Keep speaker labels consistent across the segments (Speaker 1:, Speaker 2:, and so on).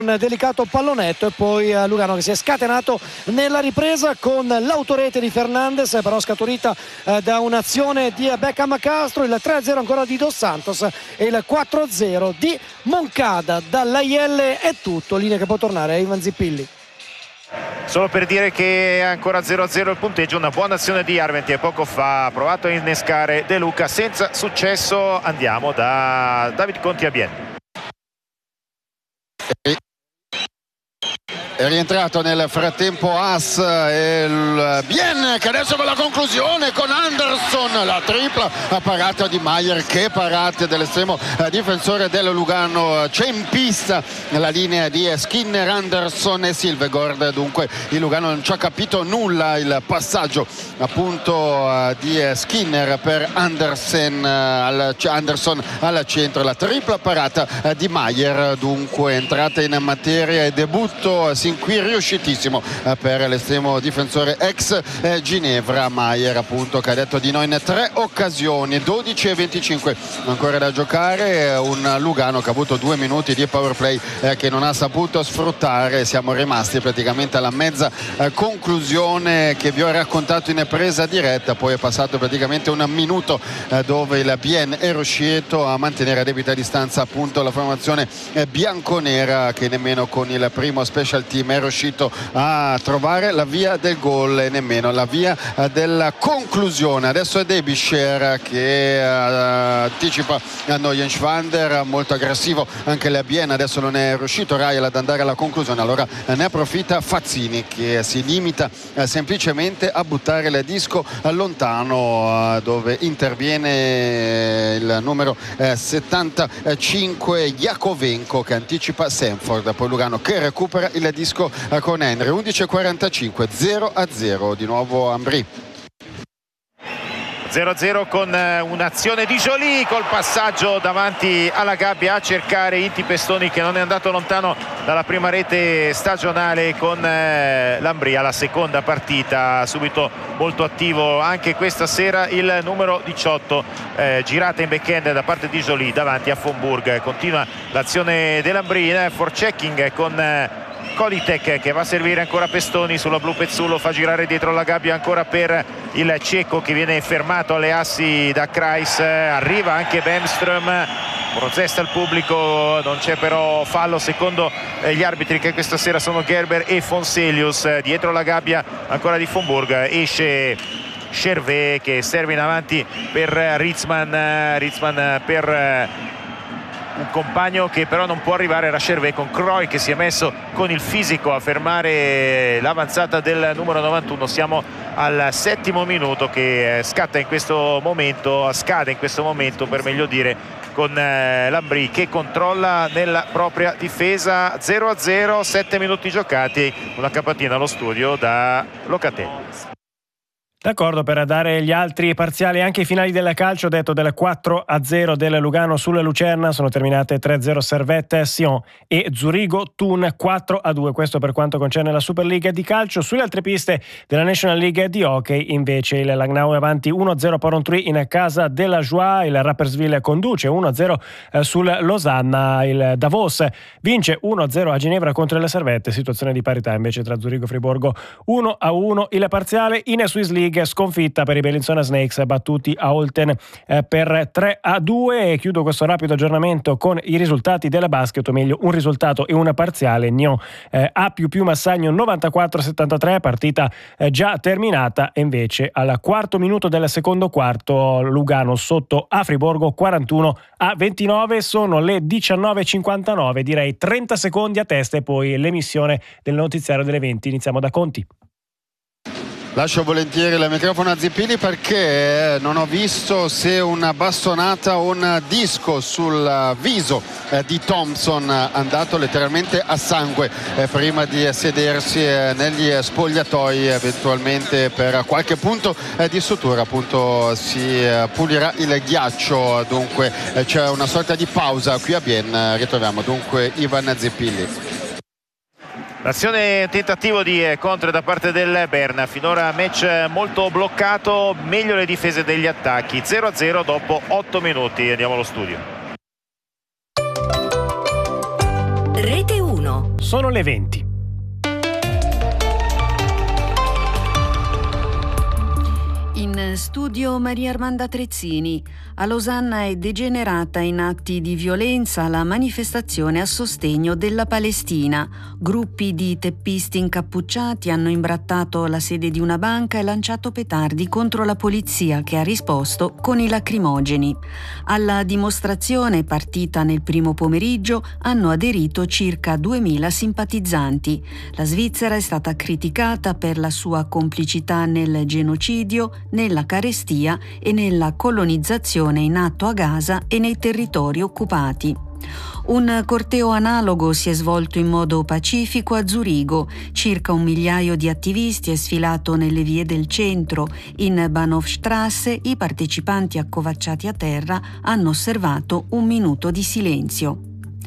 Speaker 1: un delicato pallonetto e poi Lugano che si è scatenato nella ripresa con l'autorete di Fernandes, però scaturita da un'azione di Beckham Castro. Il 3-0 ancora di Dos Santos e il 4-0 di Moncada. Dall'Aiel è tutto, linea che può tornare a Ivan Zippilli.
Speaker 2: Solo per dire che è ancora 0-0 il punteggio, una buona azione di Arventi e poco fa ha provato a innescare De Luca senza successo. Andiamo da David Conti a Bien.
Speaker 3: È rientrato nel frattempo As e il Bien che adesso con la conclusione con Anderson, la tripla parata di Maier, che parate dell'estremo difensore del Lugano. C'è in pista la linea di Skinner, Anderson e Silvegård. Dunque il Lugano non ci ha capito nulla, il passaggio appunto di Skinner per Anderson al centro, la tripla parata di Maier. Dunque entrata in materia e debutto sin qui riuscitissimo per l'estremo difensore ex Ginevra. Maier appunto che ha detto di no in 3 occasioni, 12:25 ancora da giocare. Un Lugano che ha avuto 2 minuti di power play che non ha saputo sfruttare. Siamo rimasti praticamente alla mezza conclusione che vi ho raccontato in presa diretta. Poi è passato praticamente un minuto dove il Bien è riuscito a mantenere a debita distanza appunto la formazione bianconera, che nemmeno con il primo special team è riuscito a trovare la via del gol e nemmeno la via della conclusione. Adesso è Derbyshire che anticipa a Neuenschwander, molto aggressivo anche l'Abien, adesso non è riuscito Raiel ad andare alla conclusione, allora ne approfitta Fazzini che si limita semplicemente a buttare il disco lontano, dove interviene il numero 75 Jakovenko che anticipa Sanford. Poi Lugano che recupera il disco con Henry. 11:45, 0-0 di nuovo Ambry.
Speaker 2: 0-0 con un'azione di Joly col passaggio davanti alla gabbia a cercare Inti Pestoni, che non è andato lontano dalla prima rete stagionale con l'Ambry. La seconda partita, subito molto attivo anche questa sera il numero 18, girata in backhand da parte di Joly davanti a Fomburg. Continua l'azione dell'Ambry, forechecking con Kolitek che va a servire ancora Pestoni sulla Blu Pezzullo, fa girare dietro la gabbia ancora per il ceco che viene fermato alle assi da Kreis. Arriva anche Bemström, protesta il pubblico, non c'è però fallo secondo gli arbitri che questa sera sono Gerber e Fonselius. Dietro la gabbia ancora di Fomburg esce Chervet che serve in avanti per Ritzman per un compagno che però non può arrivare, era Chervet, con Croy che si è messo con il fisico a fermare l'avanzata del numero 91. Siamo al 7° minuto che scade in questo momento per meglio dire, con l'Ambry che controlla nella propria difesa. 0-0, 7 minuti giocati, una capatina allo studio da Locatelli.
Speaker 4: D'accordo, per dare gli altri parziali anche i finali del calcio, detto del 4-0 del Lugano sulla Lucerna, sono terminate 3-0 Servette, Sion e Zurigo Thun 4-2. Questo per quanto concerne la Superliga di calcio. Sulle altre piste della National League di hockey invece il Langnau è avanti 1-0 Porrentruy in casa della Joie, il Rapperswil conduce 1-0 sul Losanna, il Davos vince 1-0 a Ginevra contro le Servette, situazione di parità invece tra Zurigo e Friburgo 1-1 il parziale. In Swiss League sconfitta per i Bellinzona Snakes battuti a Olten per 3-2. E chiudo questo rapido aggiornamento con i risultati della basket, o meglio un risultato e una parziale. Nyon A++ Massagno 94-73, partita già terminata, e invece al 4° minuto del secondo quarto Lugano sotto a Friburgo 41-29. Sono le 19:59, direi 30 secondi a testa e poi l'emissione del notiziario delle 20. Iniziamo da Conti.
Speaker 3: Lascio volentieri il microfono a Zippilli perché non ho visto se una bastonata o un disco sul viso di Thompson, andato letteralmente a sangue prima di sedersi negli spogliatoi, eventualmente per qualche punto di sutura appunto si pulirà il ghiaccio. Dunque c'è una sorta di pausa qui a Bien, ritroviamo dunque Ivan Zippilli.
Speaker 2: L'azione tentativo di contro da parte del Berna, finora match molto bloccato, meglio le difese degli attacchi. 0-0 dopo 8 minuti, andiamo allo studio.
Speaker 5: Rete 1.
Speaker 4: Sono le 20.
Speaker 5: In studio Maria Armanda Trezzini. A Losanna è degenerata in atti di violenza la manifestazione a sostegno della Palestina. Gruppi di teppisti incappucciati hanno imbrattato la sede di una banca e lanciato petardi contro la polizia, che ha risposto con i lacrimogeni. Alla dimostrazione, partita nel primo pomeriggio, hanno aderito circa 2000 simpatizzanti. La Svizzera è stata criticata per la sua complicità nel genocidio, nella carestia e nella colonizzazione in atto a Gaza e nei territori occupati. Un corteo analogo si è svolto in modo pacifico a Zurigo. Circa 1 migliaio di attivisti è sfilato nelle vie del centro. In Bahnhofstrasse i partecipanti accovacciati a terra hanno osservato 1 minuto di silenzio.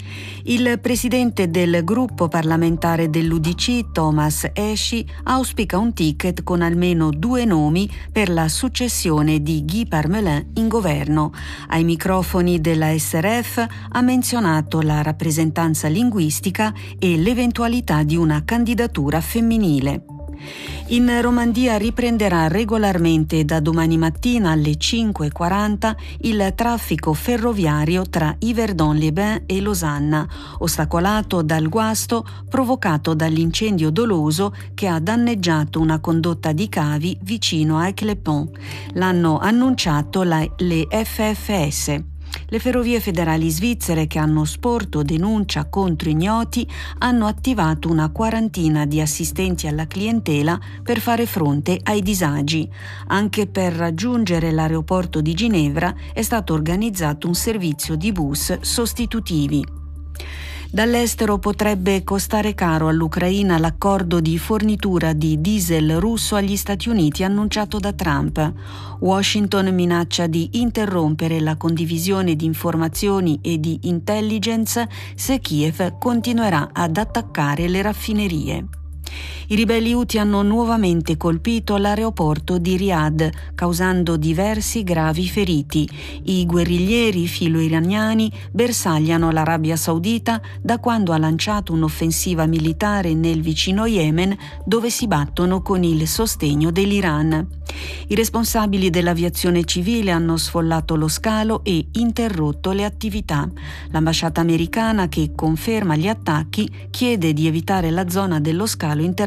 Speaker 5: Il presidente del gruppo parlamentare dell'UDC, Thomas Eschi, auspica un ticket con almeno 2 nomi per la successione di Guy Parmelin in governo. Ai microfoni della SRF ha menzionato la rappresentanza linguistica e l'eventualità di una candidatura femminile. In Romandia riprenderà regolarmente da domani mattina alle 5:40 il traffico ferroviario tra Yverdon-les-Bains e Losanna, ostacolato dal guasto provocato dall'incendio doloso che ha danneggiato una condotta di cavi vicino a Aix-les-Pont. L'hanno annunciato le FFS. Le ferrovie federali svizzere, che hanno sporto denuncia contro ignoti, hanno attivato una quarantina di assistenti alla clientela per fare fronte ai disagi. Anche per raggiungere l'aeroporto di Ginevra è stato organizzato un servizio di bus sostitutivi. Dall'estero potrebbe costare caro all'Ucraina l'accordo di fornitura di diesel russo agli Stati Uniti annunciato da Trump. Washington minaccia di interrompere la condivisione di informazioni e di intelligence se Kiev continuerà ad attaccare le raffinerie. I ribelli Houthi hanno nuovamente colpito l'aeroporto di Riyadh, causando diversi gravi feriti. I guerriglieri filo-iraniani bersagliano l'Arabia Saudita da quando ha lanciato un'offensiva militare nel vicino Yemen, dove si battono con il sostegno dell'Iran. I responsabili dell'aviazione civile hanno sfollato lo scalo e interrotto le attività. L'ambasciata americana, che conferma gli attacchi, chiede di evitare la zona dello scalo internazionale.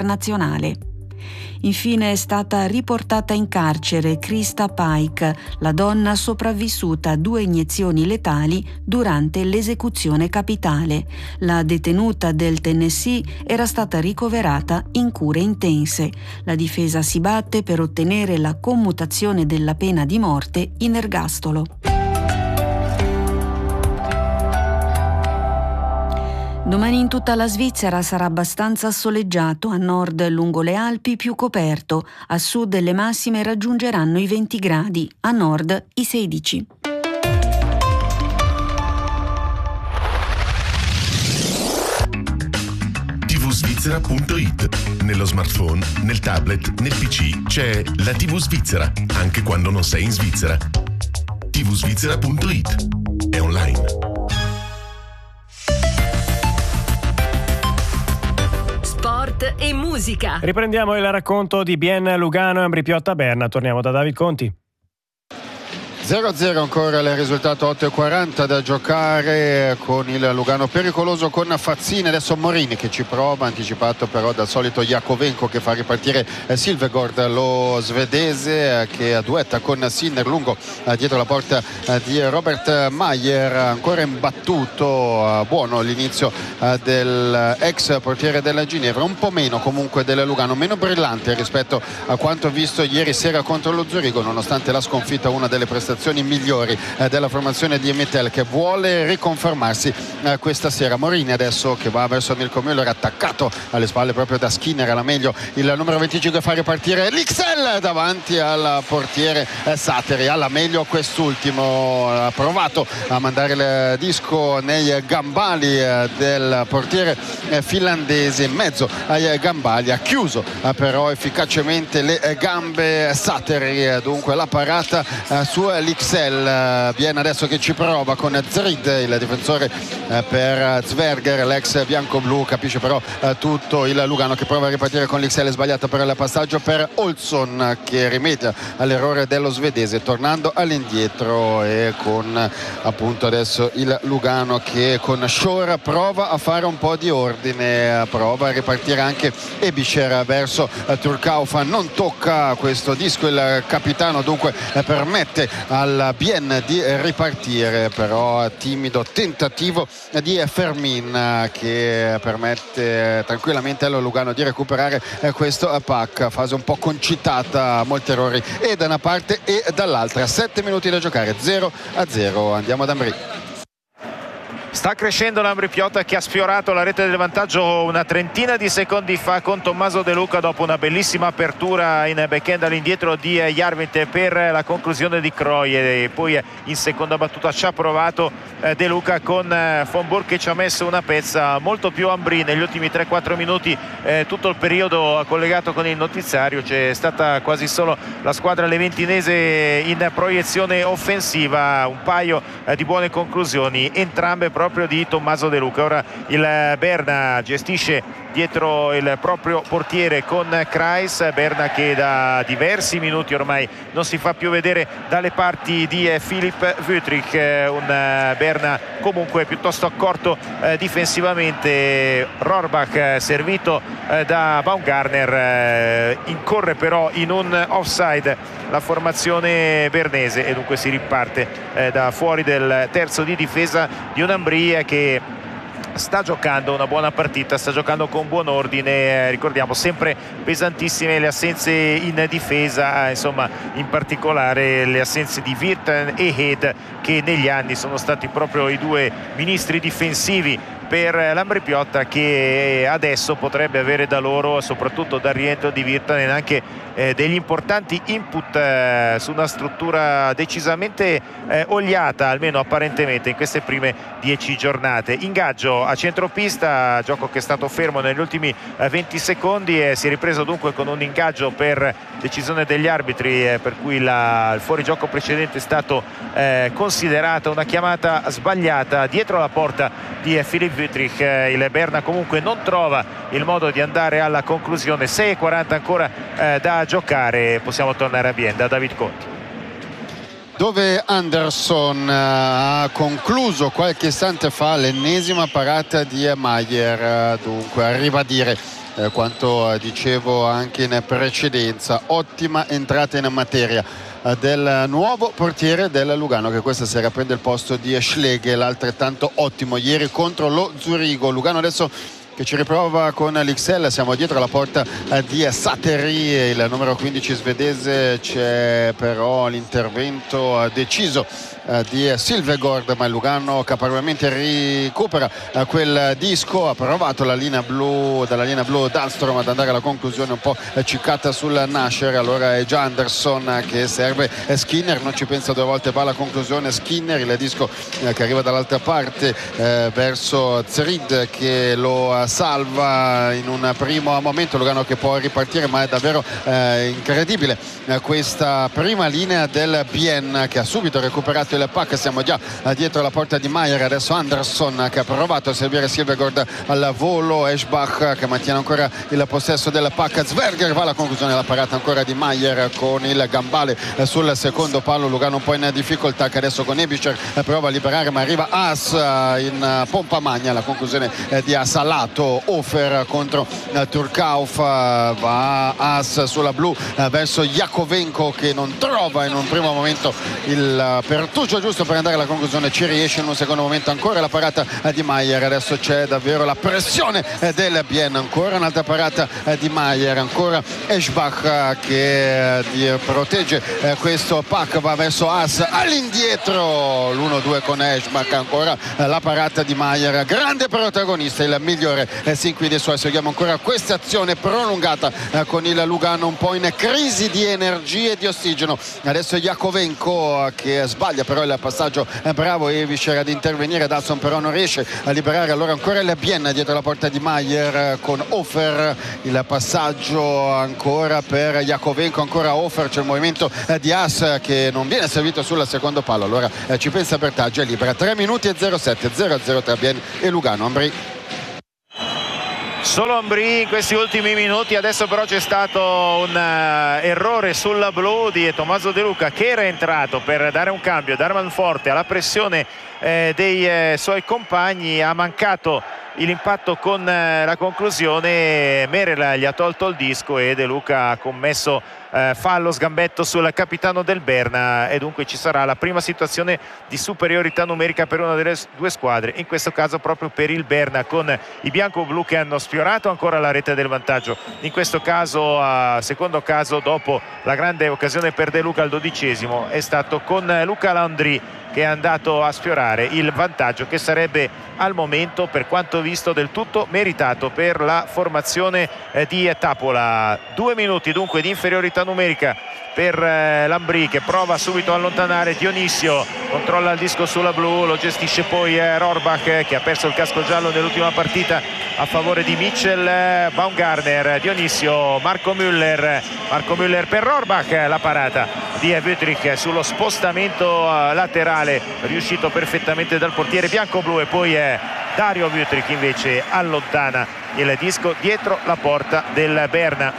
Speaker 5: Infine è stata riportata in carcere Krista Pike, la donna sopravvissuta a 2 iniezioni letali durante l'esecuzione capitale. La detenuta del Tennessee era stata ricoverata in cure intense. La difesa si batte per ottenere la commutazione della pena di morte in ergastolo. Domani in tutta la Svizzera sarà abbastanza soleggiato, a nord lungo le Alpi più coperto, a sud le massime raggiungeranno i 20 gradi, a nord i 16.
Speaker 6: tvsvizzera.it. Nello smartphone, nel tablet, nel PC c'è la TV Svizzera, anche quando non sei in Svizzera. tvsvizzera.it. È online.
Speaker 7: E musica.
Speaker 4: Riprendiamo il racconto di Bien Lugano e Ambrì-Piotta Berna. Torniamo da David Conti.
Speaker 3: 0-0 ancora il risultato, 8:40 da giocare con il Lugano pericoloso con Fazzini. Adesso Morini che ci prova, anticipato però dal solito Jakovenko che fa ripartire Silvegård, lo svedese, che duetta con Sinner lungo dietro la porta di Robert Mayer, ancora imbattuto. Buono l'inizio del ex portiere della Ginevra, un po' meno comunque del Lugano, meno brillante rispetto a quanto visto ieri sera contro lo Zurigo, nonostante la sconfitta, una delle prestazioni migliori della formazione di Mittel, che vuole riconfermarsi questa sera. Morini adesso che va verso Mirko Müller, attaccato alle spalle proprio da Skinner, alla meglio il numero 25 fa ripartire l'Ixel davanti al portiere Sateri, alla meglio quest'ultimo, ha provato a mandare il disco nei gambali del portiere finlandese, in mezzo ai gambali ha chiuso però efficacemente le gambe Sateri, dunque la parata su l'Ixelles. Bien adesso che ci prova con Zrid, il difensore per Zwerger, l'ex bianco-blu, capisce però tutto il Lugano che prova a ripartire con l'Ixelles, sbagliato per il passaggio per Olsson che rimedia all'errore dello svedese tornando all'indietro, e con appunto adesso il Lugano che con Shore prova a fare un po' di ordine, prova a ripartire anche Ebischer verso Turkauf, non tocca questo disco il capitano, dunque permette al Bien di ripartire, però timido tentativo di Fermin che permette tranquillamente allo Lugano di recuperare questo pack. Fase un po' concitata, molti errori e da una parte e dall'altra. 7 minuti da giocare, 0-0. Andiamo ad Ambri.
Speaker 2: Sta crescendo l'Ambri Piotta che ha sfiorato la rete del vantaggio una trentina di secondi fa con Tommaso De Luca dopo una bellissima apertura in backhand all'indietro di Järvint per la conclusione di Croy, e poi in seconda battuta ci ha provato De Luca con von Burg che ci ha messo una pezza molto più Ambri negli ultimi 3-4 minuti. Tutto il periodo collegato con il notiziario c'è stata quasi solo la squadra leventinese in proiezione offensiva, un paio di buone conclusioni, entrambe proprio di Tommaso De Luca. Ora il Berna gestisce dietro il proprio portiere con Kreis, Berna che da diversi minuti ormai non si fa più vedere dalle parti di Philipp Wüttrich, un Berna comunque piuttosto accorto difensivamente. Rohrbach servito da Baumgartner, incorre però in un offside la formazione bernese e dunque si riparte da fuori del terzo di difesa di un Ambri che sta giocando una buona partita, sta giocando con buon ordine. Ricordiamo sempre pesantissime le assenze in difesa, insomma in particolare le assenze di Virtanen e Heed, che negli anni sono stati proprio i due ministri difensivi per l'Ambri Piotta, che adesso potrebbe avere da loro, soprattutto dal rientro di Virtanen, anche degli importanti input su una struttura decisamente oliata, almeno apparentemente, in queste prime 10 giornate. Ingaggio a centropista, gioco che è stato fermo negli ultimi 20 secondi e si è ripreso dunque con un ingaggio per decisione degli arbitri, per cui il fuorigioco precedente è stato considerato una chiamata sbagliata dietro la porta di Philipp Wüttrich. Il Berna comunque non trova il modo di andare alla conclusione. 6:40 ancora da giocare, possiamo tornare a Bienda. David Conti,
Speaker 3: dove Anderson ha concluso qualche istante fa l'ennesima parata di Maier, dunque a ribadire quanto dicevo anche in precedenza, ottima entrata in materia del nuovo portiere del Lugano, che questa sera prende il posto di Schlegel, altrettanto ottimo ieri contro lo Zurigo. Lugano adesso che ci riprova con l'Ixelles, siamo dietro la porta di Sateri, il numero 15 svedese. C'è però l'intervento deciso di Silvegård, ma il Lugano caparbiamente recupera quel disco. Ha provato dalla linea blu Dahlstrom ad andare alla conclusione un po' ciccata sul nascere, allora è già Anderson che serve Skinner, non ci pensa due volte, va alla conclusione Skinner, il disco che arriva dall'altra parte verso Zrid che lo salva in un primo momento. Lugano che può ripartire, ma è davvero incredibile questa prima linea del Bien che ha subito recuperato il pack. Siamo già dietro la porta di Maier, adesso Anderson che ha provato a servire Silvegård al volo, Eschbach che mantiene ancora il possesso del pack, Zwerger va alla conclusione, la parata ancora di Maier con il gambale sul secondo palo. Lugano un po' in difficoltà, che adesso con Ebischer prova a liberare, ma arriva Haas in pompa magna, la conclusione di Haas a lato. Hofer contro Turkauf, va Haas sulla blu verso Jakovenko che non trova in un primo momento il pertugio giusto per andare alla conclusione, ci riesce in un secondo momento. Ancora la parata di Maier, adesso c'è davvero la pressione del Bien, ancora un'altra parata di Maier, ancora Eschbach che protegge questo pack, va verso Haas all'indietro, l'1-2 con Eschbach, ancora la parata di Maier, grande protagonista, il migliore sin qui dei suoi. Seguiamo ancora questa azione prolungata con il Lugano un po' in crisi di energie e di ossigeno. Adesso Jakovenko che sbaglia per però il passaggio bravo Evic ad intervenire, Dawson però non riesce a liberare, allora ancora il Bien dietro la porta di Mayer con Hofer, il passaggio ancora per Jakovenko, ancora Hofer, c'è il movimento di Haas che non viene servito sul secondo palo, allora ci pensa Bertaggi, è libera. 3 minuti e 07, 0-0 tra Bien e Lugano. Ambri.
Speaker 2: Solo Ambri in questi ultimi minuti, adesso però c'è stato un errore sulla blu di Tommaso De Luca, che era entrato per dare un cambio, dare manforte alla pressione dei suoi compagni, ha mancato l'impatto con la conclusione, Merel gli ha tolto il disco e De Luca ha commesso fallo, sgambetto sul capitano del Berna, e dunque ci sarà la prima situazione di superiorità numerica per una delle due squadre, in questo caso proprio per il Berna, con i bianco-blu che hanno sfiorato ancora la rete del vantaggio, in questo caso secondo caso dopo la grande occasione per De Luca al 12esimo è stato con Luca Landry che è andato a sfiorare il vantaggio, che sarebbe al momento, per quanto visto, del tutto meritato per la formazione di Tapola. 2 minuti dunque di inferiorità numerica per Lambri, che prova subito a allontanare Dionisio, controlla il disco sulla blu, lo gestisce poi Rohrbach, che ha perso il casco giallo nell'ultima partita a favore di Mitchell Baumgartner. Dionisio, Marco Müller per Rohrbach, la parata di Wüthrich sullo spostamento laterale riuscito perfettamente dal portiere bianco-blu, e poi Dario Wüthrich invece allontana il disco dietro la porta del Berna.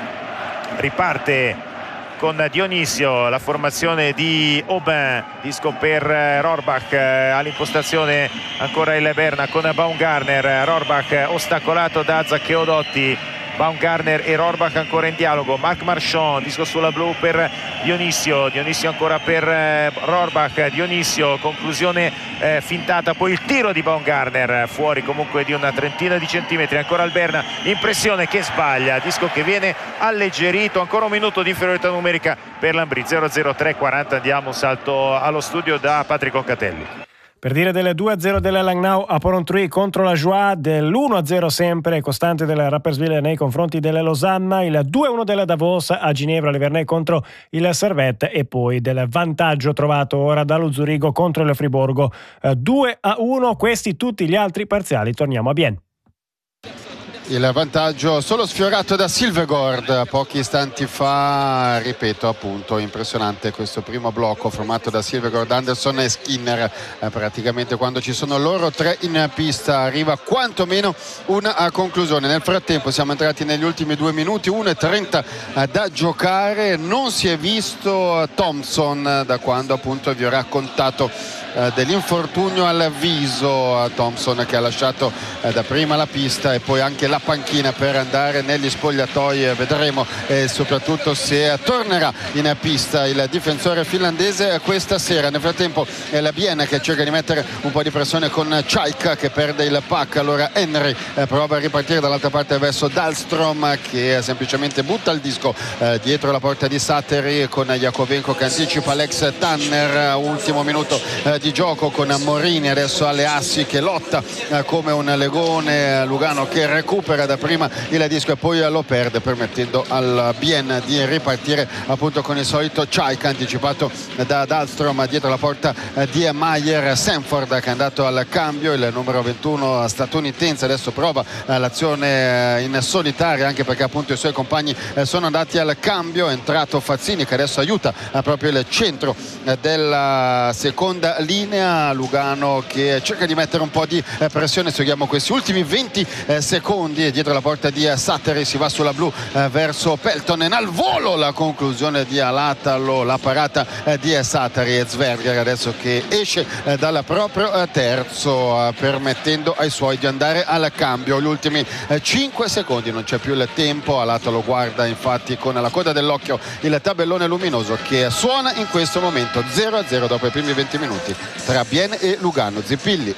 Speaker 2: Riparte con Dionisio la formazione di Aubin, disco per Rohrbach, all'impostazione ancora il Berna con Baumgartner, Rohrbach ostacolato da Zaccheo Dotti, Baumgartner e Rohrbach ancora in dialogo, Marc Marchand, disco sulla blu per Dionisio ancora per Rohrbach, Dionisio, conclusione fintata, poi il tiro di Baumgartner fuori comunque di una trentina di centimetri, ancora il Berna, impressione che sbaglia, disco che viene alleggerito, ancora un minuto di inferiorità numerica per Lambri. 0-0-3-40, andiamo un salto allo studio da Patrick Occatelli.
Speaker 4: Per dire delle 2-0 della Langnau a Porrentruy contro la Joie, dell'1-0 sempre costante della Rapperswil nei confronti della Losanna, il 2-1 della Davos a Ginevra, le Vernay contro il Servette, e poi del vantaggio trovato ora dallo Zurigo contro il Friburgo 2-1. Questi tutti gli altri parziali. Torniamo a Bienne.
Speaker 3: Il vantaggio solo sfiorato da Silvegård pochi istanti fa, ripeto appunto, impressionante questo primo blocco formato da Silvegård, Anderson e Skinner, praticamente quando ci sono loro tre in pista arriva quantomeno una conclusione. Nel frattempo siamo entrati negli ultimi 2 minuti, 1:30 da giocare, non si è visto Thompson da quando appunto vi ho raccontato dell'infortunio al viso, Thompson che ha lasciato dapprima la pista e poi anche la panchina per andare negli spogliatoi. Vedremo soprattutto se tornerà in pista il difensore finlandese questa sera. Nel frattempo è la Bienne che cerca di mettere un po' di pressione con Čajka che perde il pack, allora Henry prova a ripartire dall'altra parte verso Dahlstrom che semplicemente butta il disco dietro la porta di Sateri, con Jakovenko che anticipa Alex Tanner. Ultimo minuto di gioco con Morini adesso alle assi che lotta come un legone, Lugano che recupera da prima il disco e poi lo perde, permettendo al Bienne di ripartire appunto con il solito Čajka anticipato da Dahlstrom dietro la porta di Mayer. Sanford che è andato al cambio, il numero 21 statunitense adesso prova l'azione in solitaria, anche perché appunto i suoi compagni sono andati al cambio. È entrato Fazzini che adesso aiuta proprio il centro della seconda linea, Lugano che cerca di mettere un po' di pressione. Seguiamo questi ultimi 20 secondi e dietro la porta di Sateri si va sulla blu verso Peltonen, al volo la conclusione di Alatalo, la parata di Sateri e Zverger adesso che esce dal proprio terzo, permettendo ai suoi di andare al cambio. Gli ultimi 5 secondi, non c'è più il tempo, Alatalo guarda infatti con la coda dell'occhio il tabellone luminoso che suona in questo momento 0-0 dopo i primi 20 minuti tra Bienne e Lugano. Zippilli.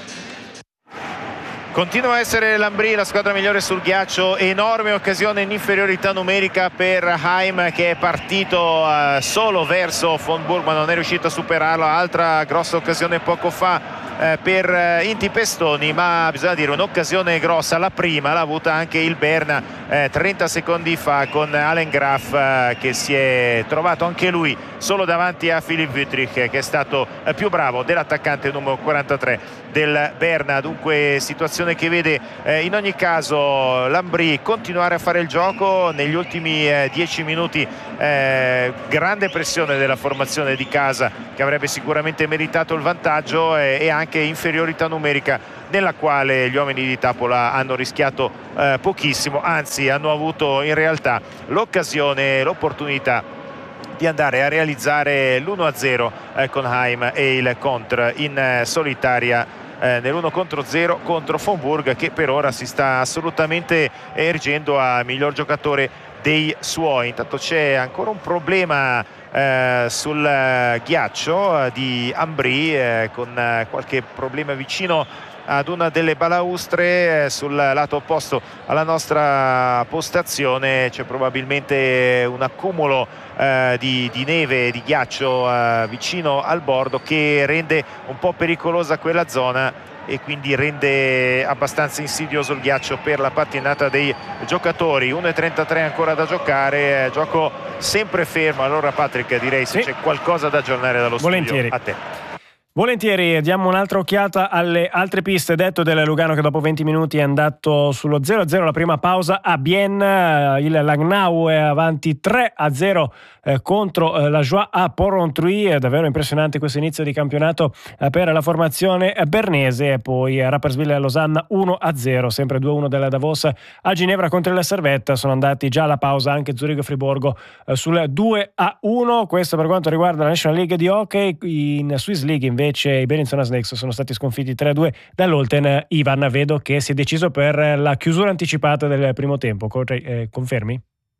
Speaker 2: Continua a essere Lambri la squadra migliore sul ghiaccio, enorme occasione in inferiorità numerica per Haim che è partito solo verso von Burg ma non è riuscito a superarlo. Altra grossa occasione poco fa per Inti Pestoni, ma bisogna dire un'occasione grossa, la prima l'ha avuta anche il Berna 30 secondi fa con Alain Graf, che si è trovato anche lui solo davanti a Philipp Wüttrich, che è stato più bravo dell'attaccante numero 43 del Berna. Dunque situazione che vede in ogni caso l'Ambry continuare a fare il gioco negli ultimi 10 minuti. Grande pressione della formazione di casa, che avrebbe sicuramente meritato il vantaggio, e anche inferiorità numerica nella quale gli uomini di Tapola hanno rischiato pochissimo, anzi hanno avuto in realtà l'occasione, l'opportunità di andare a realizzare l'1-0 con Heim e il contro in solitaria nell'1 contro 0 contro von Burg, che per ora si sta assolutamente ergendo a miglior giocatore dei suoi. Intanto c'è ancora un problema sul ghiaccio di Ambry, con qualche problema vicino ad una delle balaustre sul lato opposto alla nostra postazione. C'è probabilmente un accumulo di neve, di ghiaccio vicino al bordo, che rende un po' pericolosa quella zona e quindi rende abbastanza insidioso il ghiaccio per la pattinata dei giocatori. 1:33 ancora da giocare, gioco sempre fermo. Allora Patrick, direi se c'è qualcosa da aggiornare dallo studio, a te.
Speaker 4: Volentieri, diamo un'altra occhiata alle altre piste. Detto del Lugano che dopo 20 minuti è andato sullo 0-0, la prima pausa a Bienne. Il Langnau è avanti 3-0 contro la Joie a Porrentruy. È davvero impressionante questo inizio di campionato per la formazione bernese. E poi Rapperswil e Losanna 1-0, sempre 2-1 della Davos a Ginevra contro la Servette. Sono andati già alla pausa anche Zurigo e Friburgo sul 2-1. Questo per quanto riguarda la National League di hockey. In Swiss League invece i Bellinzona Snakes sono stati sconfitti 3-2 dall'Olten. Ivan, vedo che si è deciso per la chiusura anticipata del primo tempo. Confermi?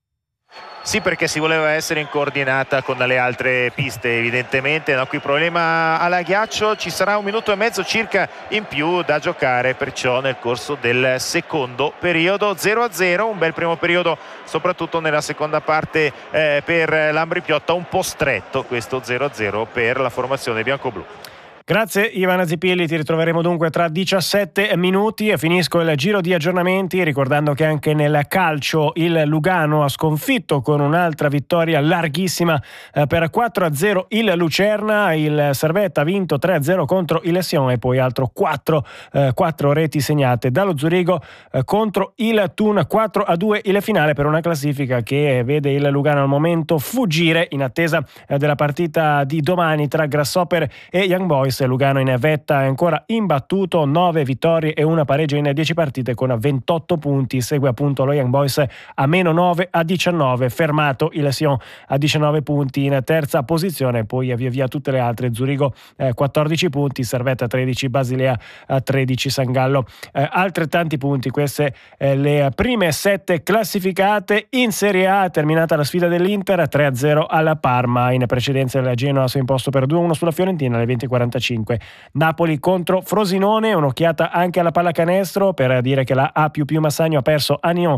Speaker 2: Sì, perché si voleva essere in coordinata con le altre piste, evidentemente. No, qui problema alla ghiaccio, ci sarà 1 minuto e mezzo circa in più da giocare perciò nel corso del secondo periodo. 0-0, un bel primo periodo soprattutto nella seconda parte per l'Ambry Piotta, un po' stretto questo 0-0 per la formazione bianco-blu.
Speaker 4: Grazie Ivana Zipilli, ti ritroveremo dunque tra 17 minuti e finisco il giro di aggiornamenti ricordando che anche nel calcio il Lugano ha sconfitto con un'altra vittoria larghissima per 4-0 il Lucerna. Il Servette ha vinto 3-0 contro il Sion e poi altro 4 reti segnate dallo Zurigo contro il Thun. 4-2 il finale per una classifica che vede il Lugano al momento fuggire in attesa della partita di domani tra Grasshopper e Young Boys. Lugano in vetta è ancora imbattuto, 9 vittorie e una pareggio in 10 partite con 28 punti. Segue appunto lo Young Boys a -9 a 19, fermato il Sion a 19 punti in terza posizione, poi via via tutte le altre. Zurigo 14 punti, Servette 13, Basilea 13, San Gallo altrettanti punti. Queste le prime 7 classificate in Serie A. Terminata la sfida dell'Inter 3-0 alla Parma. In precedenza il Genoa si è imposto per 2-1 sulla Fiorentina alle 20:45. Napoli contro Frosinone, un'occhiata anche alla pallacanestro per dire che la A++ Massagno ha perso a Nyon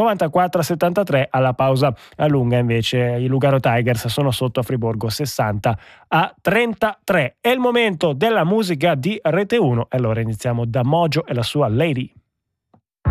Speaker 4: 94-73. Alla pausa lunga invece i Lugano Tigers sono sotto a Friburgo 60-33. È il momento della musica di Rete 1 e allora iniziamo da Mojo e la sua Lady.